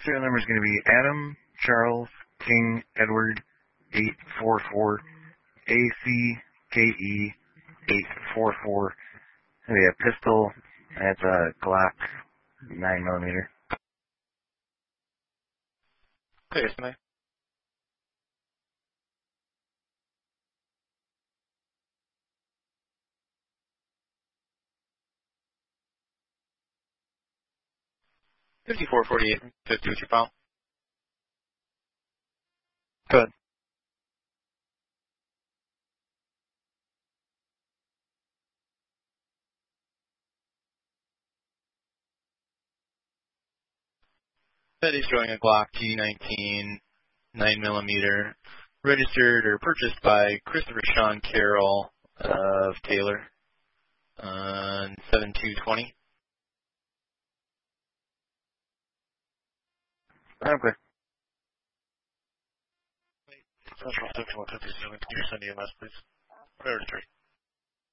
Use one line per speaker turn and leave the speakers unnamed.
Serial number is going to be Adam Charles King Edward 844 ACKE 844. It'll be a pistol. That's a Glock 9mm.
Okay, yes, 5448, 50 with your file.
Good.
That is showing a Glock G19 9mm, registered or purchased by Christopher Sean Carroll of Taylor on 7220.
Okay.
Central 5157, can you send EMS, please? Priority 3.